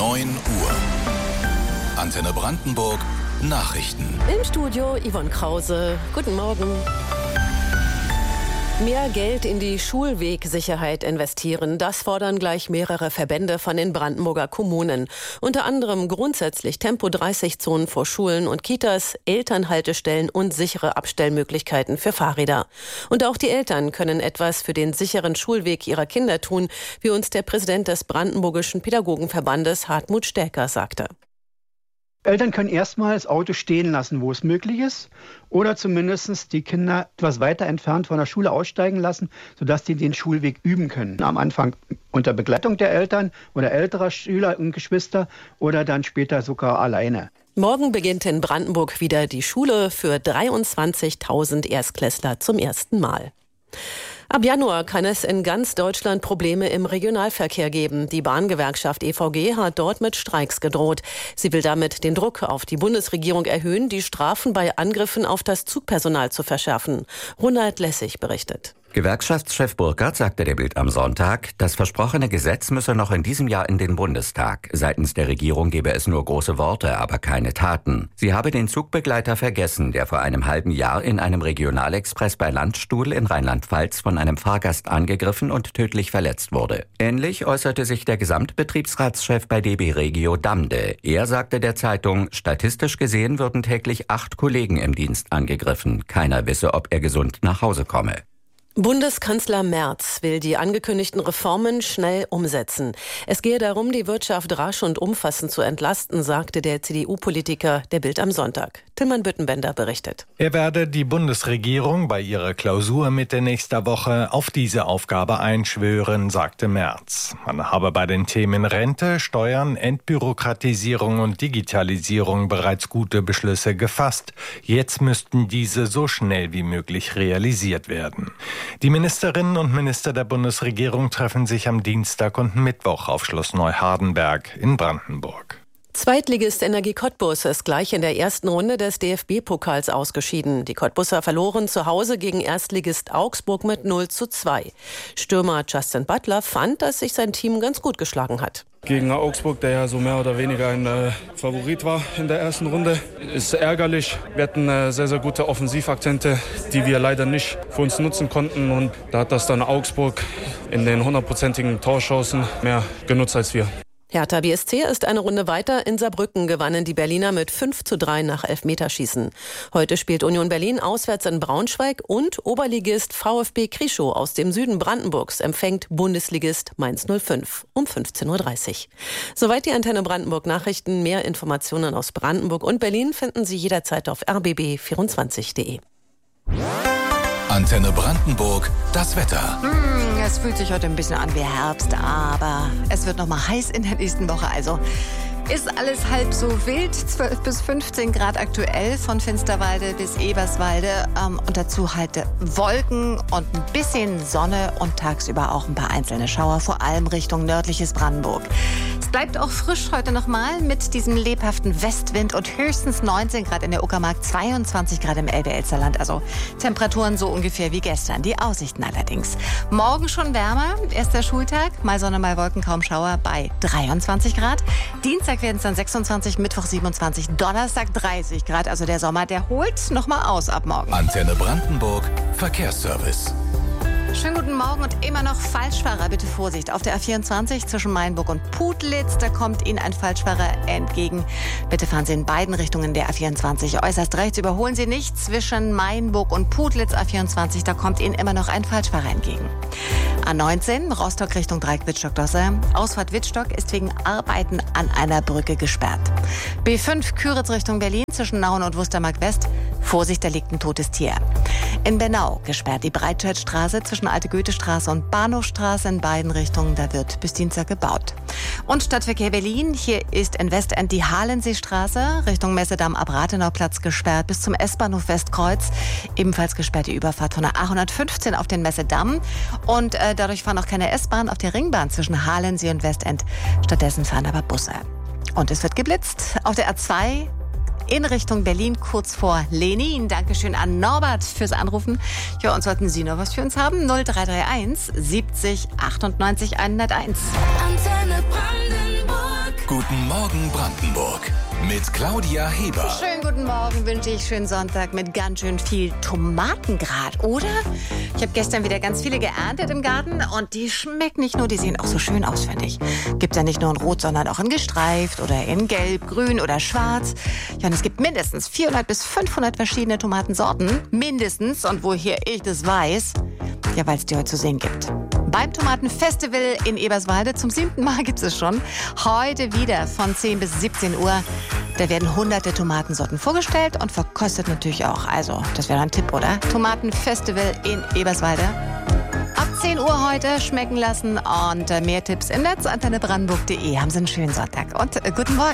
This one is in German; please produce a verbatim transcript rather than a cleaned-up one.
neun Uhr. Antenne Brandenburg Nachrichten. Im Studio Yvonne Krause. Guten Morgen. Mehr Geld in die Schulwegsicherheit investieren, das fordern gleich mehrere Verbände von den Brandenburger Kommunen. Unter anderem grundsätzlich Tempo dreißig Zonen vor Schulen und Kitas, Elternhaltestellen und sichere Abstellmöglichkeiten für Fahrräder. Und auch die Eltern können etwas für den sicheren Schulweg ihrer Kinder tun, wie uns der Präsident des Brandenburgischen Pädagogenverbandes Hartmut Stärker sagte. Eltern können erstmal das Auto stehen lassen, wo es möglich ist, oder zumindest die Kinder etwas weiter entfernt von der Schule aussteigen lassen, sodass die den Schulweg üben können. Am Anfang unter Begleitung der Eltern oder älterer Schüler und Geschwister oder dann später sogar alleine. Morgen beginnt in Brandenburg wieder die Schule für dreiundzwanzigtausend Erstklässler zum ersten Mal. Ab Januar kann es in ganz Deutschland Probleme im Regionalverkehr geben. Die Bahngewerkschaft E V G hat dort mit Streiks gedroht. Sie will damit den Druck auf die Bundesregierung erhöhen, die Strafen bei Angriffen auf das Zugpersonal zu verschärfen. Ronald Lessig berichtet. Gewerkschaftschef Burkhardt sagte der Bild am Sonntag, das versprochene Gesetz müsse noch in diesem Jahr in den Bundestag. Seitens der Regierung gebe es nur große Worte, aber keine Taten. Sie habe den Zugbegleiter vergessen, der vor einem halben Jahr in einem Regionalexpress bei Landstuhl in Rheinland-Pfalz von einem Fahrgast angegriffen und tödlich verletzt wurde. Ähnlich äußerte sich der Gesamtbetriebsratschef bei D B Regio Damde. Er sagte der Zeitung, statistisch gesehen würden täglich acht Kollegen im Dienst angegriffen. Keiner wisse, ob er gesund nach Hause komme. Bundeskanzler Merz will die angekündigten Reformen schnell umsetzen. Es gehe darum, die Wirtschaft rasch und umfassend zu entlasten, sagte der C D U-Politiker der Bild am Sonntag. Tilman Büttenbender berichtet. Er werde die Bundesregierung bei ihrer Klausur Mitte nächster Woche auf diese Aufgabe einschwören, sagte Merz. Man habe bei den Themen Rente, Steuern, Entbürokratisierung und Digitalisierung bereits gute Beschlüsse gefasst. Jetzt müssten diese so schnell wie möglich realisiert werden. Die Ministerinnen und Minister der Bundesregierung treffen sich am Dienstag und Mittwoch auf Schloss Neuhardenberg in Brandenburg. Zweitligist Energie Cottbus ist gleich in der ersten Runde des D F B-Pokals ausgeschieden. Die Cottbusser verloren zu Hause gegen Erstligist Augsburg mit null zu zwei. Stürmer Justin Butler fand, dass sich sein Team ganz gut geschlagen hat. Gegen Augsburg, der ja so mehr oder weniger ein äh, Favorit war in der ersten Runde, ist ärgerlich. Wir hatten äh, sehr, sehr gute Offensivakzente, die wir leider nicht für uns nutzen konnten. Und da hat das dann Augsburg in den hundertprozentigen Torchancen mehr genutzt als wir. Hertha B S C ist eine Runde weiter. In Saarbrücken gewannen die Berliner mit fünf zu drei nach Elfmeterschießen. Heute spielt Union Berlin auswärts in Braunschweig und Oberligist VfB Krischow aus dem Süden Brandenburgs empfängt Bundesligist Mainz null fünf um fünfzehn Uhr dreißig. Soweit die Antenne Brandenburg Nachrichten. Mehr Informationen aus Brandenburg und Berlin finden Sie jederzeit auf r b b vierundzwanzig punkt de. Antenne Brandenburg, das Wetter. Hm, es fühlt sich heute ein bisschen an wie Herbst, aber es wird noch mal heiß in der nächsten Woche. Also ist alles halb so wild. zwölf bis fünfzehn Grad aktuell von Finsterwalde bis Eberswalde. Ähm, und dazu halt Wolken und ein bisschen Sonne und tagsüber auch ein paar einzelne Schauer, vor allem Richtung nördliches Brandenburg. Es bleibt auch frisch heute nochmal mit diesem lebhaften Westwind und höchstens neunzehn Grad in der Uckermark, zweiundzwanzig Grad im Elbe-Elsterland. Also Temperaturen so ungefähr wie gestern. Die Aussichten allerdings. Morgen schon wärmer, erster Schultag, mal Sonne, mal Wolken, kaum Schauer bei dreiundzwanzig Grad. Dienstag werden es dann sechsundzwanzig, Mittwoch siebenundzwanzig, Donnerstag dreißig Grad. Also der Sommer, der holt nochmal aus ab morgen. Antenne Brandenburg, Verkehrsservice. Schönen guten Morgen und immer noch Falschfahrer. Bitte Vorsicht. Auf der A vierundzwanzig zwischen Mainburg und Putlitz, da kommt Ihnen ein Falschfahrer entgegen. Bitte fahren Sie in beiden Richtungen der A vierundzwanzig. Äußerst rechts überholen Sie nicht. Zwischen Mainburg und Putlitz A vierundzwanzig, da kommt Ihnen immer noch ein Falschfahrer entgegen. A neunzehn, Rostock Richtung Dreieck Wittstock-Dosse. Ausfahrt Wittstock ist wegen Arbeiten an einer Brücke gesperrt. B fünf, Küritz Richtung Berlin zwischen Nauen und Wustermark West. Vorsicht, da liegt ein totes Tier. In Bernau gesperrt die Breitscheidstraße zwischen Alte Goethestraße und Bahnhofstraße in beiden Richtungen. Da wird bis Dienstag gebaut. Und Stadtverkehr Berlin. Hier ist in Westend die Halenseestraße Richtung Messedamm ab Rathenauplatz gesperrt bis zum S-Bahnhof Westkreuz. Ebenfalls gesperrt die Überfahrt von der A hundertfünfzehn auf den Messedamm. Und äh, dadurch fahren auch keine S-Bahn auf der Ringbahn zwischen Halensee und Westend. Stattdessen fahren aber Busse. Und es wird geblitzt auf der A zwei in Richtung Berlin, kurz vor Lenin. Dankeschön an Norbert fürs Anrufen. Ja, und sollten Sie noch was für uns haben? null drei drei eins siebzig achtundneunzig hunderteins. Antenne Brandenburg. Guten Morgen Brandenburg mit Claudia Heber. Schönen guten Morgen wünsche ich. Schönen Sonntag mit ganz schön viel Tomatengrad, oder? Ich habe gestern wieder ganz viele geerntet im Garten und die schmecken nicht nur, die sehen auch so schön aus, finde ich. Gibt ja nicht nur in Rot, sondern auch in gestreift oder in Gelb, Grün oder Schwarz. Ja, und es gibt mindestens vierhundert bis fünfhundert verschiedene Tomatensorten. Mindestens. Und woher ich das weiß? Ja, weil es die heute zu sehen gibt. Beim Tomatenfestival in Eberswalde, zum siebten Mal gibt es schon, heute wieder von zehn bis siebzehn Uhr. Da werden hunderte Tomatensorten vorgestellt und verkostet natürlich auch. Also, das wäre ein Tipp, oder? Tomatenfestival in Eberswalde. Ab zehn Uhr heute schmecken lassen und mehr Tipps im Netz antenne brandenburg punkt de. Haben Sie einen schönen Sonntag und äh, guten Morgen.